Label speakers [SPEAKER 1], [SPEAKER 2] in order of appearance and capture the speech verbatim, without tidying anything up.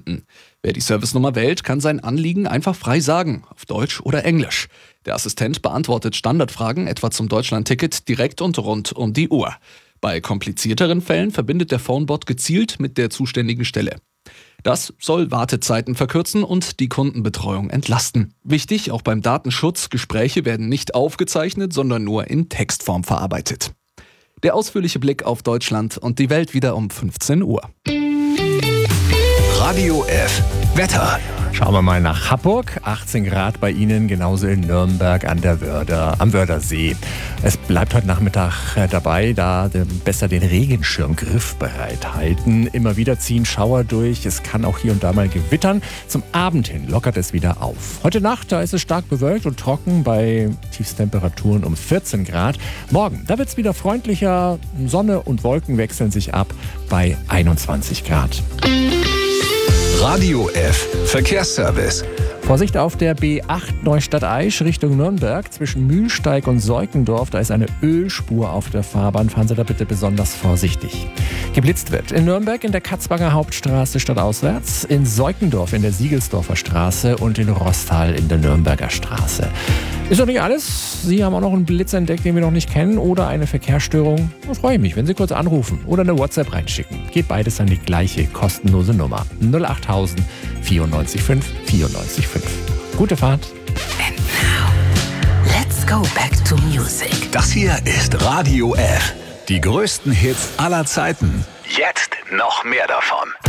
[SPEAKER 1] Kunden. Wer die Servicenummer wählt, kann sein Anliegen einfach frei sagen, auf Deutsch oder Englisch. Der Assistent beantwortet Standardfragen, etwa zum Deutschland-Ticket, direkt und rund um die Uhr. Bei komplizierteren Fällen verbindet der Phonebot gezielt mit der zuständigen Stelle. Das soll Wartezeiten verkürzen und die Kundenbetreuung entlasten. Wichtig, auch beim Datenschutz, Gespräche werden nicht aufgezeichnet, sondern nur in Textform verarbeitet. Der ausführliche Blick auf Deutschland und die Welt wieder um fünfzehn Uhr.
[SPEAKER 2] Radio F. Wetter.
[SPEAKER 3] Schauen wir mal nach Hamburg. achtzehn Grad bei Ihnen, genauso in Nürnberg an der Wörder, am Wördersee. Es bleibt heute Nachmittag dabei, da besser den Regenschirm griffbereit halten. Immer wieder ziehen Schauer durch. Es kann auch hier und da mal gewittern. Zum Abend hin lockert es wieder auf. Heute Nacht, da ist es stark bewölkt und trocken bei Tiefstemperaturen um vierzehn Grad. Morgen, da wird es wieder freundlicher. Sonne und Wolken wechseln sich ab bei einundzwanzig Grad.
[SPEAKER 2] Radio F. Verkehrsservice.
[SPEAKER 3] Vorsicht auf der B acht Neustadt-Aisch Richtung Nürnberg. Zwischen Mühlsteig und Seukendorf, da ist eine Ölspur auf der Fahrbahn. Fahren Sie da bitte besonders vorsichtig. Geblitzt wird in Nürnberg in der Katzbanger Hauptstraße stadtauswärts, in Seukendorf in der Siegelsdorfer Straße und in Rostal in der Nürnberger Straße. Ist doch nicht alles. Sie haben auch noch einen Blitz entdeckt, den wir noch nicht kennen, oder eine Verkehrsstörung. Da freue ich mich, wenn Sie kurz anrufen oder eine WhatsApp reinschicken. Geht beides an die gleiche kostenlose Nummer. null achttausend vierundneunzig fünf vierundneunzig fünf. Gute Fahrt.
[SPEAKER 4] And now, let's go back to music.
[SPEAKER 2] Das hier ist Radio F. Die größten Hits aller Zeiten. Jetzt noch mehr davon.